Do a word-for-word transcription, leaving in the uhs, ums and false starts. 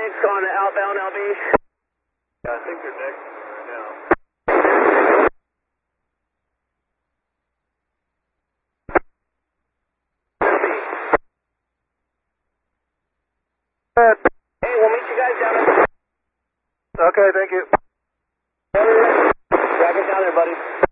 Pursuit's going to outbound L B. Yeah, I think they're next right now. Hey, we'll meet you guys down there. Okay, thank you. Drag it down there, buddy.